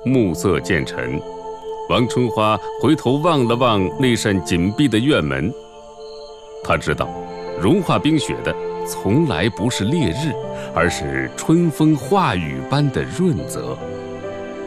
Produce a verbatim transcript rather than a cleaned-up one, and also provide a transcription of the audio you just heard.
暮色渐沉，王春花回头望了望那扇紧闭的院门，她知道，融化冰雪的从来不是烈日，而是春风化雨般的润泽。